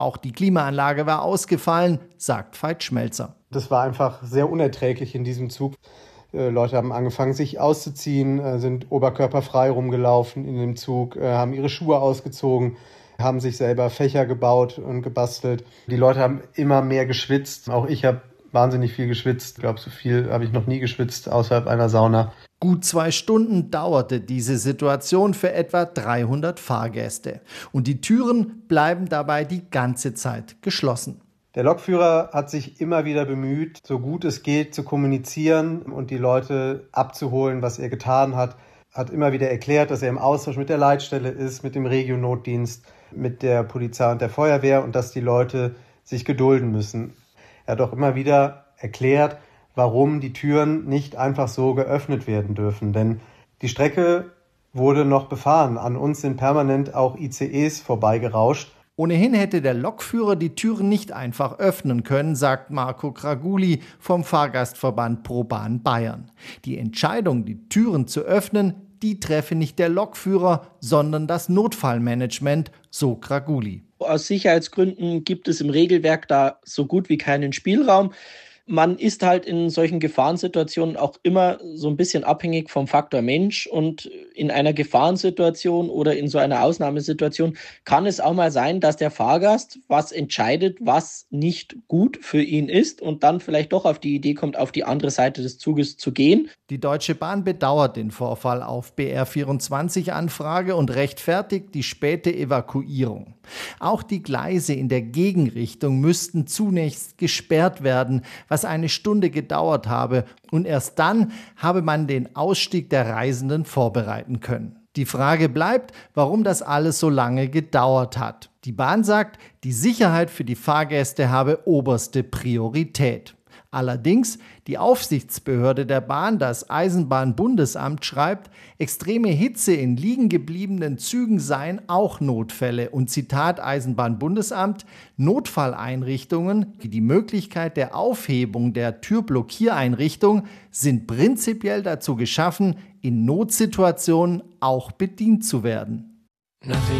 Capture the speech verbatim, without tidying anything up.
Auch die Klimaanlage war ausgefallen, sagt Veit Schmelzer. Das war einfach sehr unerträglich in diesem Zug. Äh, Leute haben angefangen, sich auszuziehen, äh, sind oberkörperfrei rumgelaufen in dem Zug, äh, haben ihre Schuhe ausgezogen, haben sich selber Fächer gebaut und gebastelt. Die Leute haben immer mehr geschwitzt. Auch ich habe wahnsinnig viel geschwitzt. Ich glaube, so viel habe ich noch nie geschwitzt außerhalb einer Sauna. Gut zwei Stunden dauerte diese Situation für etwa dreihundert Fahrgäste. Und die Türen bleiben dabei die ganze Zeit geschlossen. Der Lokführer hat sich immer wieder bemüht, so gut es geht, zu kommunizieren und die Leute abzuholen, was er getan hat. Hat immer wieder erklärt, dass er im Austausch mit der Leitstelle ist, mit dem Regionotdienst, mit der Polizei und der Feuerwehr und dass die Leute sich gedulden müssen. Er hat auch immer wieder erklärt, warum die Türen nicht einfach so geöffnet werden dürfen. Denn die Strecke wurde noch befahren. An uns sind permanent auch I C Es vorbeigerauscht. Ohnehin hätte der Lokführer die Türen nicht einfach öffnen können, sagt Marco Kraguli vom Fahrgastverband ProBahn Bayern. Die Entscheidung, die Türen zu öffnen, die treffe nicht der Lokführer, sondern das Notfallmanagement, so Kraguli. Aus Sicherheitsgründen gibt es im Regelwerk da so gut wie keinen Spielraum. Man ist halt in solchen Gefahrensituationen auch immer so ein bisschen abhängig vom Faktor Mensch und in einer Gefahrensituation oder in so einer Ausnahmesituation kann es auch mal sein, dass der Fahrgast was entscheidet, was nicht gut für ihn ist und dann vielleicht doch auf die Idee kommt, auf die andere Seite des Zuges zu gehen. Die Deutsche Bahn bedauert den Vorfall auf B R vierundzwanzig Anfrage und rechtfertigt die späte Evakuierung. Auch die Gleise in der Gegenrichtung müssten zunächst gesperrt werden, was eine Stunde gedauert habe, und erst dann habe man den Ausstieg der Reisenden vorbereiten können. Die Frage bleibt, warum das alles so lange gedauert hat. Die Bahn sagt, die Sicherheit für die Fahrgäste habe oberste Priorität. Allerdings, die Aufsichtsbehörde der Bahn, das Eisenbahnbundesamt, schreibt, extreme Hitze in liegen gebliebenen Zügen seien auch Notfälle. Und Zitat Eisenbahnbundesamt, Notfalleinrichtungen wie die Möglichkeit der Aufhebung der Türblockiereinrichtung sind prinzipiell dazu geschaffen, in Notsituationen auch bedient zu werden.